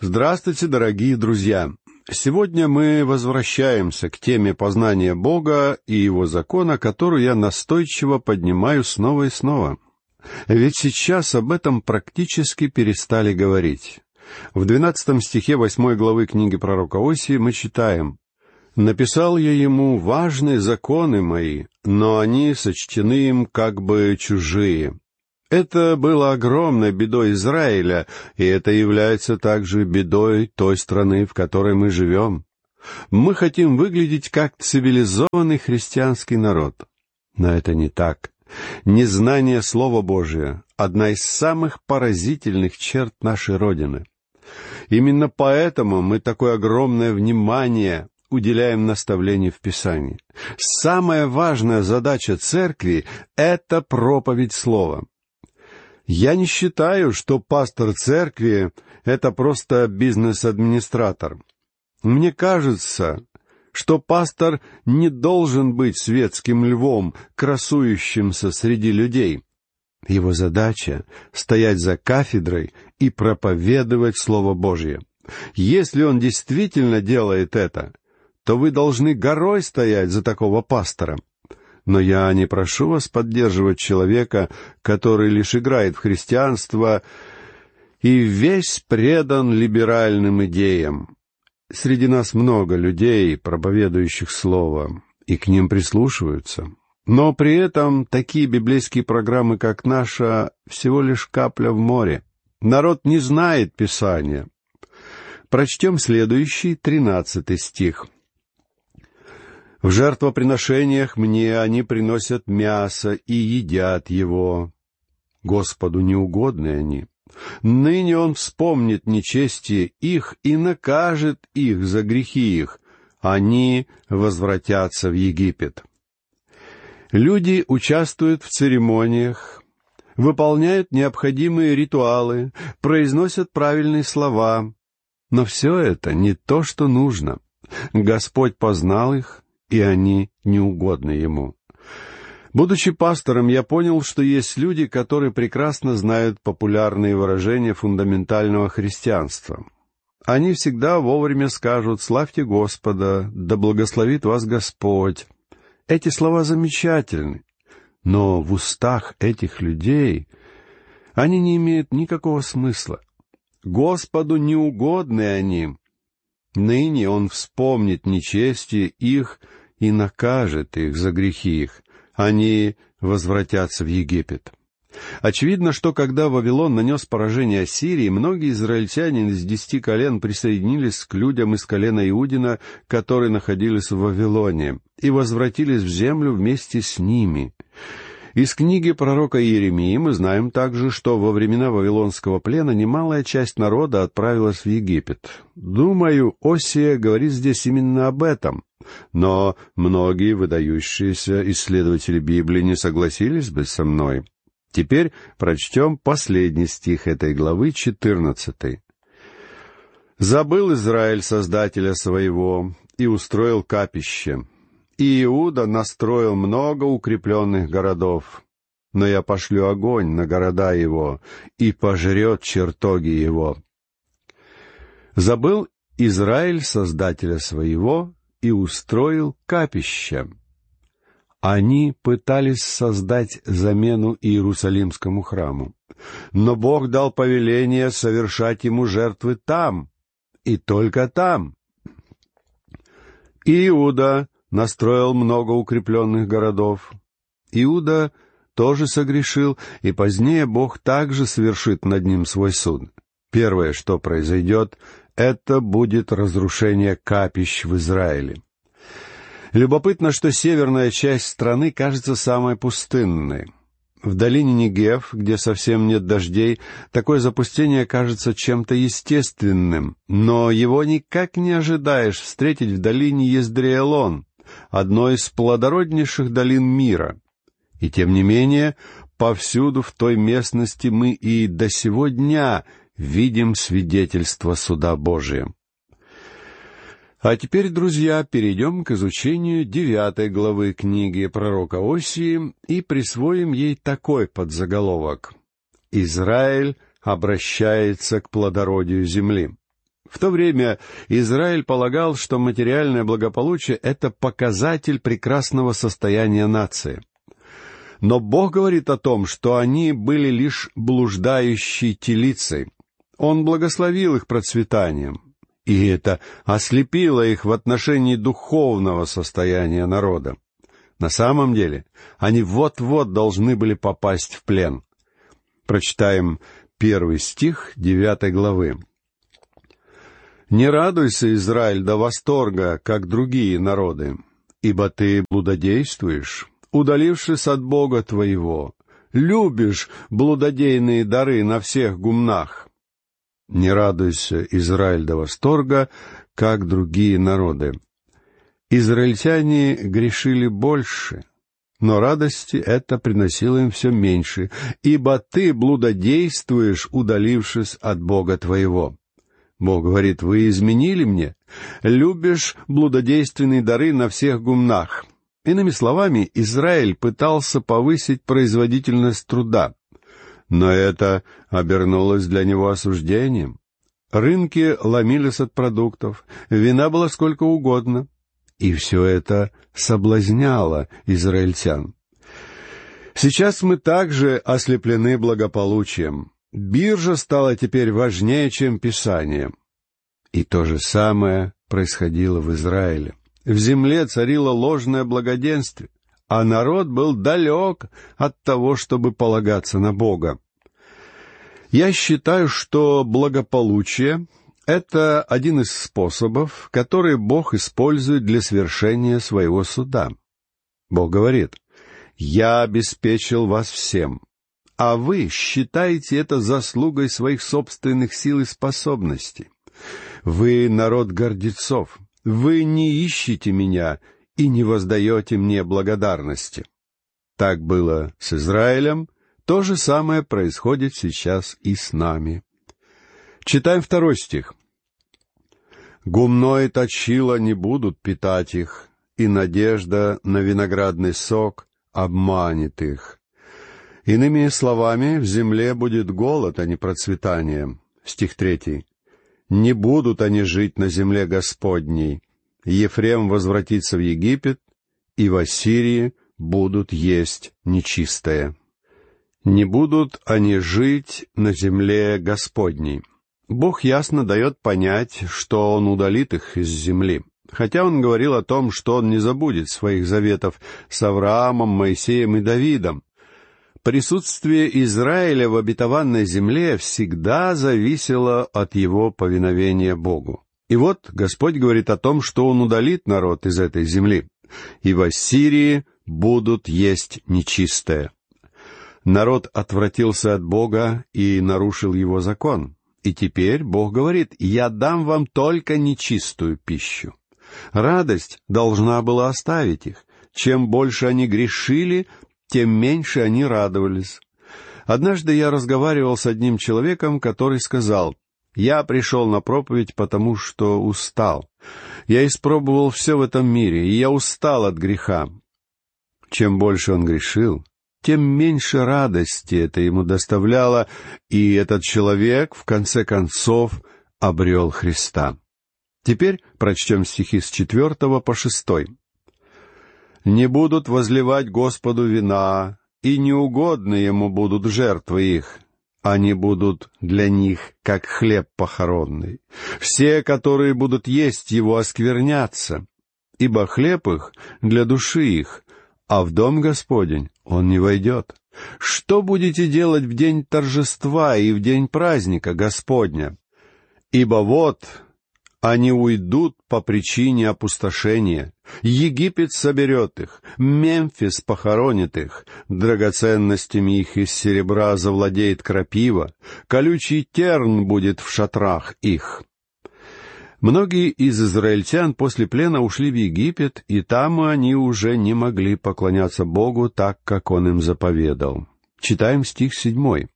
Здравствуйте, дорогие друзья! Сегодня мы возвращаемся к теме познания Бога и Его закона, которую я настойчиво поднимаю снова и снова. Ведь сейчас об этом практически перестали говорить. В 12 стихе 8 главы книги пророка Осии мы читаем: «Написал я ему важные законы мои, но они сочтены им как бы чужие». Это было огромной бедой Израиля, и это является также бедой той страны, в которой мы живем. Мы хотим выглядеть как цивилизованный христианский народ. Но это не так. Незнание Слова Божия — одна из самых поразительных черт нашей Родины. Именно поэтому мы такое огромное внимание уделяем наставлению в Писании. Самая важная задача церкви — это проповедь Слова. Я не считаю, что пастор церкви — это просто бизнес-администратор. Мне кажется, что пастор не должен быть светским львом, красующимся среди людей. Его задача — стоять за кафедрой и проповедовать Слово Божье. Если он действительно делает это, то вы должны горой стоять за такого пастора. Но я не прошу вас поддерживать человека, который лишь играет в христианство и весь предан либеральным идеям. Среди нас много людей, проповедующих Слово, и к ним прислушиваются. Но при этом такие библейские программы, как наша, всего лишь капля в море. Народ не знает Писания. Прочтем следующий, 13 стих. «В жертвоприношениях мне они приносят мясо и едят его. Господу неугодны они. Ныне Он вспомнит нечестие их и накажет их за грехи их. Они возвратятся в Египет». Люди участвуют в церемониях, выполняют необходимые ритуалы, произносят правильные слова. Но все это не то, что нужно. Господь познал их, и они неугодны Ему. Будучи пастором, я понял, что есть люди, которые прекрасно знают популярные выражения фундаментального христианства. Они всегда вовремя скажут: «Славьте Господа, да благословит вас Господь». Эти слова замечательны, но в устах этих людей они не имеют никакого смысла. Господу неугодны они. Ныне Он вспомнит нечестие их и накажет их за грехи их. Они возвратятся в Египет. Очевидно, что когда Вавилон нанес поражение Ассирии, многие израильтяне из 10 колен присоединились к людям из колена Иудина, которые находились в Вавилоне, и возвратились в землю вместе с ними. Из книги пророка Иеремии мы знаем также, что во времена Вавилонского плена немалая часть народа отправилась в Египет. Думаю, Осия говорит здесь именно об этом. Но многие выдающиеся исследователи Библии не согласились бы со мной. Теперь прочтем последний стих этой главы, 14. «Забыл Израиль Создателя своего и устроил капище. И Иуда настроил много укрепленных городов. Но я пошлю огонь на города его, и пожрет чертоги его». Забыл Израиль Создателя своего и устроил капище. Они пытались создать замену Иерусалимскому храму. Но Бог дал повеление совершать ему жертвы там, и только там. Иуда настроил много укрепленных городов. Иуда тоже согрешил, и позднее Бог также совершит над ним свой суд. Первое, что произойдет, это будет разрушение капищ в Израиле. Любопытно, что северная часть страны кажется самой пустынной. В долине Негев, где совсем нет дождей, такое запустение кажется чем-то естественным, но его никак не ожидаешь встретить в долине Ездреэлон, одной из плодороднейших долин мира. И тем не менее, повсюду в той местности мы и до сего дня видим свидетельство суда Божия. А теперь, друзья, перейдем к изучению 9 главы книги пророка Осии и присвоим ей такой подзаголовок: «Израиль обращается к плодородию земли». В то время Израиль полагал, что материальное благополучие — это показатель прекрасного состояния нации. Но Бог говорит о том, что они были лишь блуждающей телицей. Он благословил их процветанием, и это ослепило их в отношении духовного состояния народа. На самом деле, они вот-вот должны были попасть в плен. Прочитаем 1 стих 9 главы. «Не радуйся, Израиль, до восторга, как другие народы, ибо ты блудодействуешь, удалившись от Бога твоего, любишь блудодейные дары на всех гумнах. Не радуйся, Израиль, до восторга, как другие народы». Израильтяне грешили больше, но радости это приносило им все меньше, ибо ты блудодействуешь, удалившись от Бога твоего. Бог говорит: вы изменили мне, любишь блудодейственные дары на всех гумнах. Иными словами, Израиль пытался повысить производительность труда, но это обернулось для него осуждением. Рынки ломились от продуктов, вина было сколько угодно, и все это соблазняло израильтян. Сейчас мы также ослеплены благополучием. Биржа стала теперь важнее, чем Писание. И то же самое происходило в Израиле. В земле царило ложное благоденствие, а народ был далек от того, чтобы полагаться на Бога. Я считаю, что благополучие — это один из способов, который Бог использует для свершения своего суда. Бог говорит: «Я обеспечил вас всем, а вы считаете это заслугой своих собственных сил и способностей. Вы народ гордецов, вы не ищете меня и не воздаете мне благодарности». Так было с Израилем, то же самое происходит сейчас и с нами. Читаем 2 стих. «Гумно и точило не будут питать их, и надежда на виноградный сок обманет их». Иными словами, в земле будет голод, а не процветание. Стих 3. «Не будут они жить на земле Господней. Ефрем возвратится в Египет, и в Ассирии будут есть нечистое». Не будут они жить на земле Господней. Бог ясно дает понять, что Он удалит их из земли, хотя Он говорил о том, что Он не забудет своих заветов с Авраамом, Моисеем и Давидом. Присутствие Израиля в обетованной земле всегда зависело от его повиновения Богу. И вот Господь говорит о том, что Он удалит народ из этой земли, и в Ассирии будут есть нечистое. Народ отвратился от Бога и нарушил Его закон. И теперь Бог говорит: «Я дам вам только нечистую пищу». Радость должна была оставить их. Чем больше они грешили, тем меньше они радовались. Однажды я разговаривал с одним человеком, который сказал: «Я пришел на проповедь, потому что устал. Я испробовал все в этом мире, и я устал от греха». Чем больше он грешил, тем меньше радости это ему доставляло, и этот человек, в конце концов, обрел Христа. Теперь прочтем стихи с 4 по 6. «Не будут возливать Господу вина, и неугодны Ему будут жертвы их. Они будут для них, как хлеб похоронный. Все, которые будут есть его, осквернятся, ибо хлеб их для души их, а в дом Господень он не войдет. Что будете делать в день торжества и в день праздника Господня? Ибо вот они уйдут по причине опустошения. Египет соберет их, Мемфис похоронит их, драгоценностями их из серебра завладеет крапива, колючий терн будет в шатрах их». Многие из израильтян после плена ушли в Египет, и там они уже не могли поклоняться Богу так, как Он им заповедал. Читаем стих 7.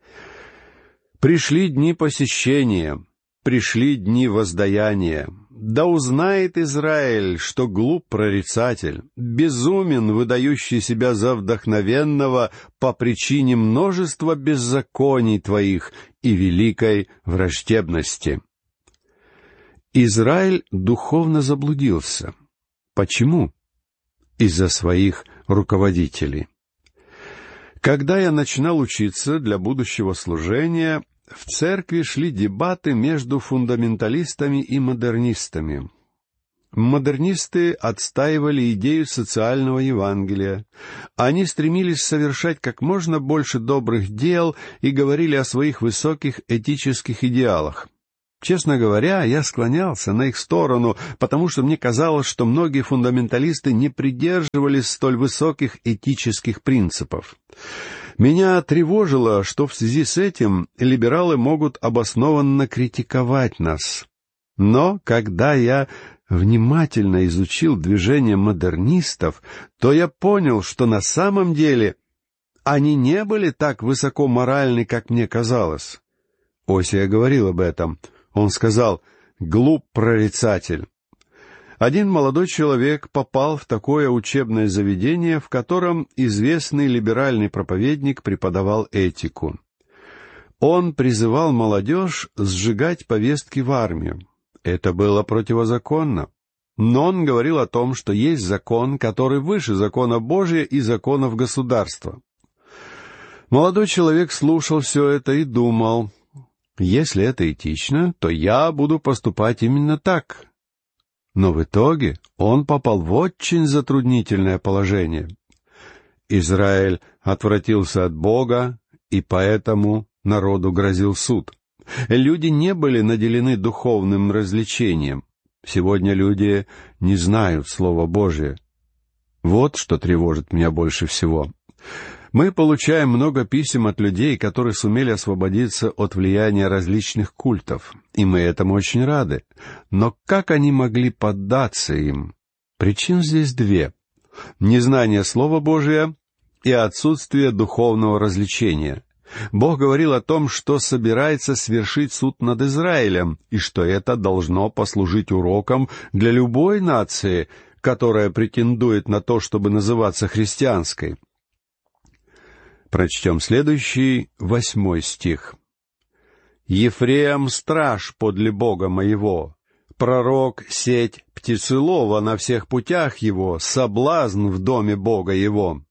«Пришли дни посещения, пришли дни воздаяния. Да узнает Израиль, что глуп прорицатель, безумен, выдающий себя за вдохновенного по причине множества беззаконий твоих и великой враждебности». Израиль духовно заблудился. Почему? Из-за своих руководителей. Когда я начинал учиться для будущего служения, в церкви шли дебаты между фундаменталистами и модернистами. Модернисты отстаивали идею социального Евангелия. Они стремились совершать как можно больше добрых дел и говорили о своих высоких этических идеалах. Честно говоря, я склонялся на их сторону, потому что мне казалось, что многие фундаменталисты не придерживались столь высоких этических принципов. Меня тревожило, что в связи с этим либералы могут обоснованно критиковать нас. Но когда я внимательно изучил движение модернистов, то я понял, что на самом деле они не были так высоко моральны, как мне казалось. Осия говорил об этом. Он сказал: «Глуп прорицатель». Один молодой человек попал в такое учебное заведение, в котором известный либеральный проповедник преподавал этику. Он призывал молодежь сжигать повестки в армию. Это было противозаконно. Но он говорил о том, что есть закон, который выше закона Божия и законов государства. Молодой человек слушал все это и думал: если это этично, то я буду поступать именно так. Но в итоге он попал в очень затруднительное положение. Израиль отвратился от Бога, и поэтому народу грозил суд. Люди не были наделены духовным развлечением. Сегодня люди не знают Слова Божие. Вот что тревожит меня больше всего. Мы получаем много писем от людей, которые сумели освободиться от влияния различных культов, и мы этому очень рады. Но как они могли поддаться им? Причин здесь две: незнание Слова Божия и отсутствие духовного развлечения. Бог говорил о том, что собирается свершить суд над Израилем, и что это должно послужить уроком для любой нации, которая претендует на то, чтобы называться христианской. Прочтем следующий, 8 стих. «Ефрем — страж подле Бога моего, пророк — сеть птицелова на всех путях его, соблазн в доме Бога его».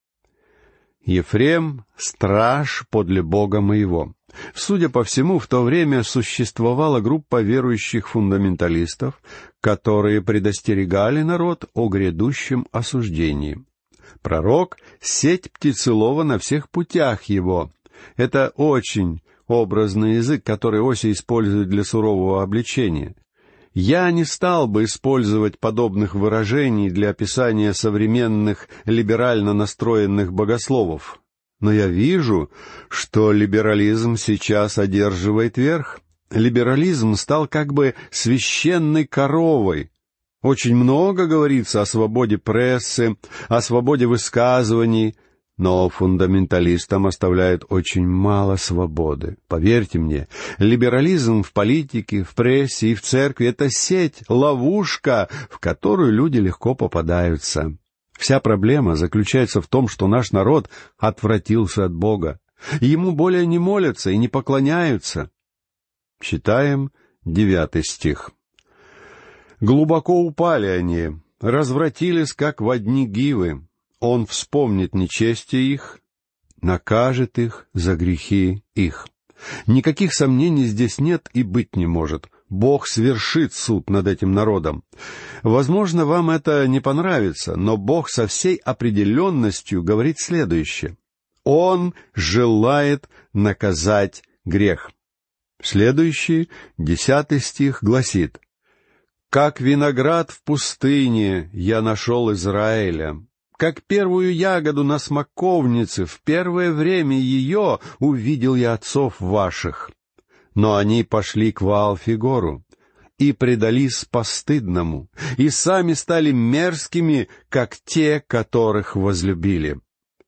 Ефрем — страж подле Бога моего. Судя по всему, в то время существовала группа верующих фундаменталистов, которые предостерегали народ о грядущем осуждении. Пророк — сеть птицелова на всех путях его. Это очень образный язык, который Осия использует для сурового обличения. Я не стал бы использовать подобных выражений для описания современных либерально настроенных богословов. Но я вижу, что либерализм сейчас одерживает верх. Либерализм стал как бы священной коровой. Очень много говорится о свободе прессы, о свободе высказываний, но фундаменталистам оставляют очень мало свободы. Поверьте мне, либерализм в политике, в прессе и в церкви — это сеть, ловушка, в которую люди легко попадаются. Вся проблема заключается в том, что наш народ отвратился от Бога. Ему более не молятся и не поклоняются. Читаем 9 стих. «Глубоко упали они, развратились, как во дни Гивы. Он вспомнит нечестие их, накажет их за грехи их». Никаких сомнений здесь нет и быть не может. Бог свершит суд над этим народом. Возможно, вам это не понравится, но Бог со всей определенностью говорит следующее: Он желает наказать грех. Следующий, 10 стих, гласит: «Как виноград в пустыне я нашел Израиля, как первую ягоду на смоковнице, в первое время ее увидел я отцов ваших. Но они пошли к Ваал-Фигору и предались постыдному, и сами стали мерзкими, как те, которых возлюбили».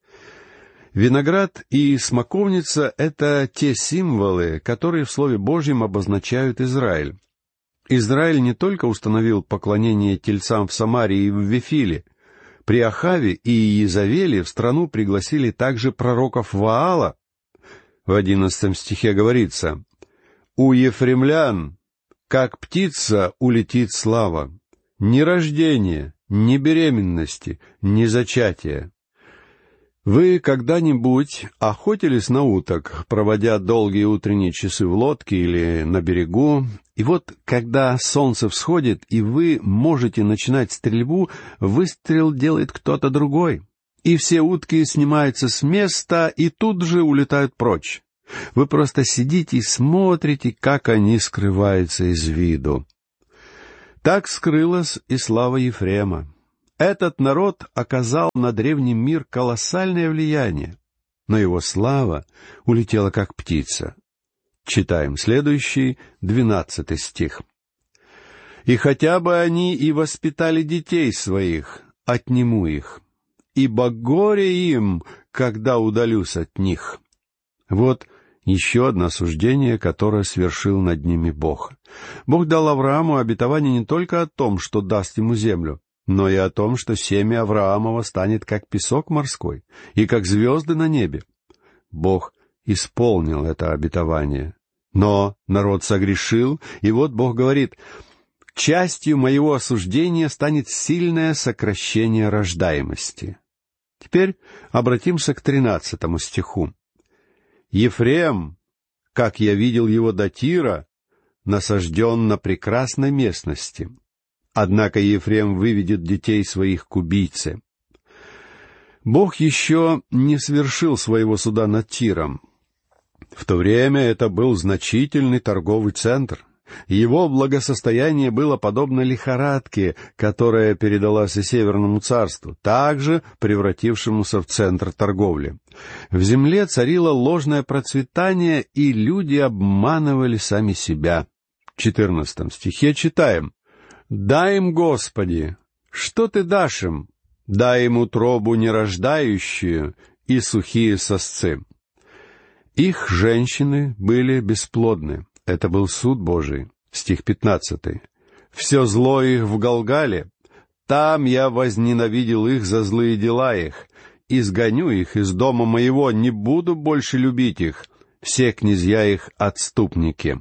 Виноград и смоковница — это те символы, которые в Слове Божьем обозначают Израиль. Израиль не только установил поклонение тельцам в Самарии и в Вифиле. При Ахаве и Иезавеле в страну пригласили также пророков Ваала. В 11 стихе говорится: «У ефремлян как птица улетит слава. Ни рождения, ни беременности, ни зачатия. Вы когда-нибудь охотились на уток, проводя долгие утренние часы в лодке или на берегу, и вот, когда солнце всходит, и вы можете начинать стрельбу, выстрел делает кто-то другой, и все утки снимаются с места и тут же улетают прочь. Вы просто сидите и смотрите, как они скрываются из виду. Так скрылась и слава Ефрема. Этот народ оказал на древний мир колоссальное влияние, но его слава улетела как птица. Читаем следующий, 12 стих. «И хотя бы они и воспитали детей своих, отниму их, ибо горе им, когда удалюсь от них». Вот еще одно осуждение, которое свершил над ними Бог. Бог дал Аврааму обетование не только о том, что даст ему землю, но и о том, что семя Авраамова станет как песок морской и как звезды на небе. Бог исполнил это обетование. Но народ согрешил, и вот Бог говорит: «Частью моего осуждения станет сильное сокращение рождаемости». Теперь обратимся к 13 стиху. «Ефрем, как я видел его до Тира, насажден на прекрасной местности. Однако Ефрем выведет детей своих к убийце». Бог еще не свершил своего суда над Тиром. В то время это был значительный торговый центр. Его благосостояние было подобно лихорадке, которая передалась и Северному царству, также превратившемуся в центр торговли. В земле царило ложное процветание, и люди обманывали сами себя. В 14 стихе читаем: «Дай им, Господи, что Ты дашь им? Дай им утробу нерождающую и сухие сосцы». Их женщины были бесплодны. Это был суд Божий. Стих 15. «Все зло их в Галгале. Там я возненавидел их за злые дела их. Изгоню их из дома моего, не буду больше любить их. Все князья их отступники».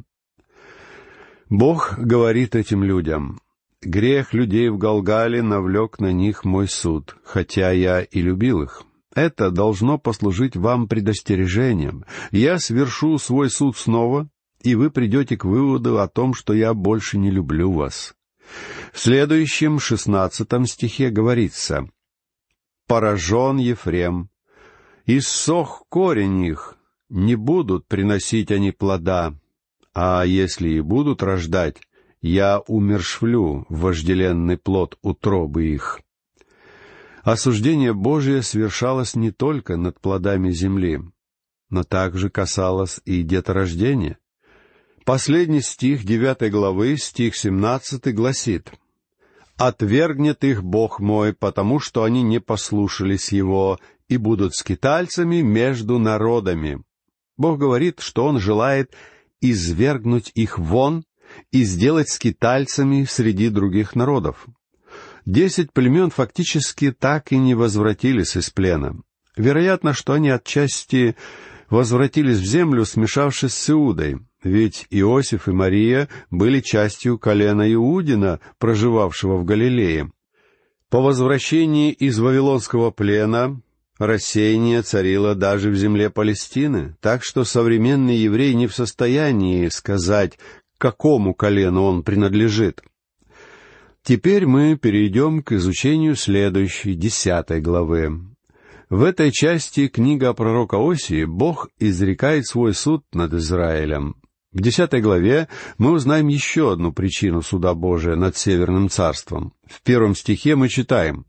Бог говорит этим людям: «Грех людей в Галгале навлек на них мой суд, хотя я и любил их. Это должно послужить вам предостережением. Я свершу свой суд снова, и вы придете к выводу о том, что я больше не люблю вас». В следующем 16 стихе говорится: «Поражен Ефрем, иссох корень их, не будут приносить они плода, а если и будут рождать, я умершвлю вожделенный плод утробы их». Осуждение Божие свершалось не только над плодами земли, но также касалось и деторождения. Последний стих 9 главы, стих 17 гласит: «Отвергнет их Бог мой, потому что они не послушались Его, и будут скитальцами между народами». Бог говорит, что Он желает извергнуть их вон и сделать скитальцами среди других народов. 10 племен фактически так и не возвратились из плена. Вероятно, что они отчасти возвратились в землю, смешавшись с Иудой, ведь Иосиф и Мария были частью колена Иудина, проживавшего в Галилее. По возвращении из Вавилонского плена рассеяние царило даже в земле Палестины, так что современный еврей не в состоянии сказать, к какому колену он принадлежит. Теперь мы перейдем к изучению следующей, 10 главы. В этой части книга пророка Осии Бог изрекает свой суд над Израилем. В 10 главе мы узнаем еще одну причину суда Божия над Северным царством. В 1 стихе мы читаем: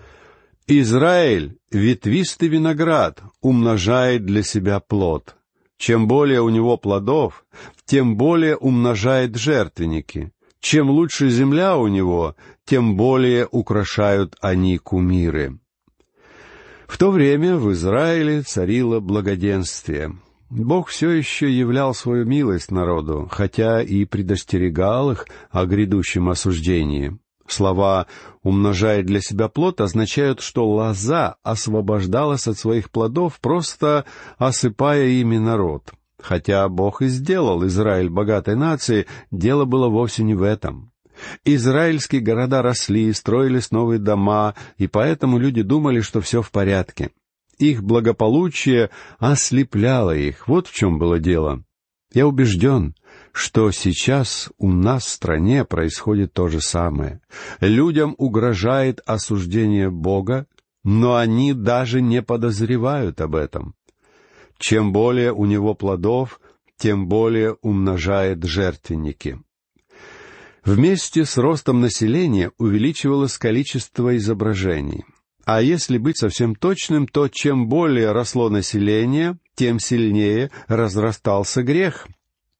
«Израиль, ветвистый виноград, умножает для себя плод. Чем более у него плодов, тем более умножает жертвенники. Чем лучше земля у него, тем более украшают они кумиры». В то время в Израиле царило благоденствие. Бог все еще являл свою милость народу, хотя и предостерегал их о грядущем осуждении. Слова «умножает для себя плод» означают, что лоза освобождалась от своих плодов, просто осыпая ими народ. Хотя Бог и сделал Израиль богатой нацией, дело было вовсе не в этом. Израильские города росли, строились новые дома, и поэтому люди думали, что все в порядке. Их благополучие ослепляло их. Вот в чем было дело. Я убежден, что сейчас у нас в стране происходит то же самое. Людям угрожает осуждение Бога, но они даже не подозревают об этом. Чем более у него плодов, тем более умножает жертвенники. Вместе с ростом населения увеличивалось количество изображений. А если быть совсем точным, то чем более росло население, тем сильнее разрастался грех.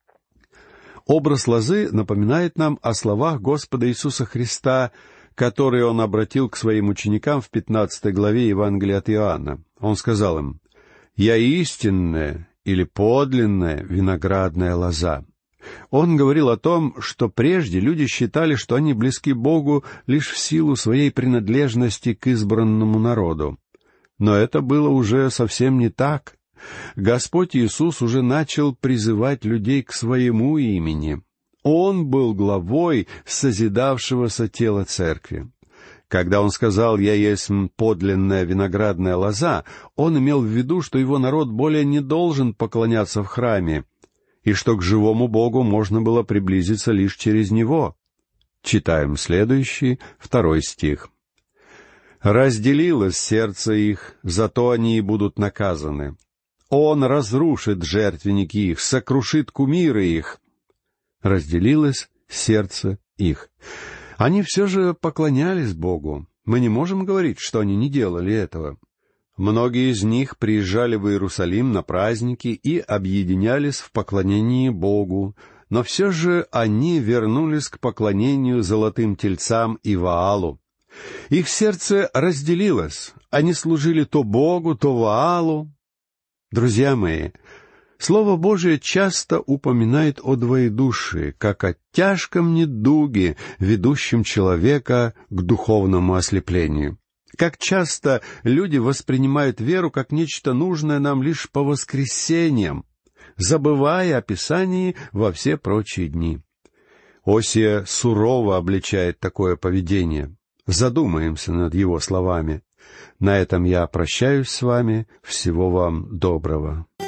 Образ лозы напоминает нам о словах Господа Иисуса Христа, которые Он обратил к своим ученикам в 15 главе Евангелия от Иоанна. Он сказал им: «Я истинная или подлинная виноградная лоза». Он говорил о том, что прежде люди считали, что они близки Богу лишь в силу своей принадлежности к избранному народу. Но это было уже совсем не так. Господь Иисус уже начал призывать людей к своему имени. Он был главой созидавшегося тела церкви. Когда Он сказал «Я есть подлинная виноградная лоза», Он имел в виду, что Его народ более не должен поклоняться в храме, и что к живому Богу можно было приблизиться лишь через Него. Читаем следующий, 2 стих. «Разделилось сердце их, зато они и будут наказаны. Он разрушит жертвенники их, сокрушит кумиры их». Разделилось сердце их. Они все же поклонялись Богу. Мы не можем говорить, что они не делали этого. Многие из них приезжали в Иерусалим на праздники и объединялись в поклонении Богу, но все же они вернулись к поклонению золотым тельцам и Ваалу. Их сердце разделилось, они служили то Богу, то Ваалу. Друзья мои, Слово Божие часто упоминает о двоедушии, как о тяжком недуге, ведущем человека к духовному ослеплению. Как часто люди воспринимают веру как нечто нужное нам лишь по воскресеньям, забывая о Писании во все прочие дни. Осия сурово обличает такое поведение. Задумаемся над его словами. На этом я прощаюсь с вами. Всего вам доброго.